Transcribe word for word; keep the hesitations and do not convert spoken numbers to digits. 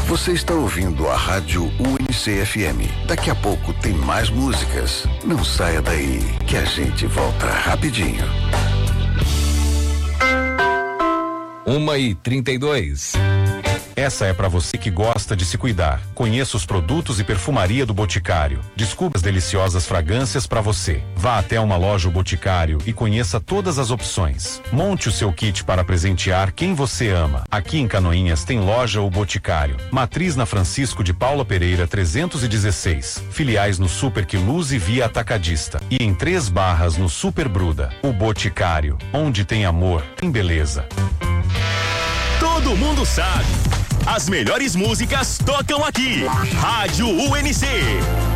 Você está ouvindo a Rádio U N C F M. Daqui a pouco tem mais músicas. Não saia daí, que a gente volta rapidinho. Uma e trinta e dois. Essa é para você que gosta de se cuidar. Conheça os produtos e perfumaria do Boticário. Descubra as deliciosas fragrâncias para você. Vá até uma loja o Boticário e conheça todas as opções. Monte o seu kit para presentear quem você ama. Aqui em Canoinhas tem loja o Boticário. Matriz na Francisco de Paula Pereira trezentos e dezesseis. Filiais no Super Quiluz e Via Atacadista. E em Três Barras no Super Bruda. O Boticário. Onde tem amor, tem beleza. Todo mundo sabe. As melhores músicas tocam aqui. Rádio U N C.